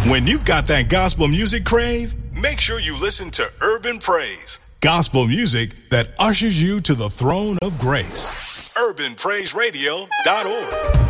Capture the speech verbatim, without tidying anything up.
When you've got that gospel music crave, make sure you listen to Urban Praise, gospel music that ushers you to the throne of grace. urban praise radio dot org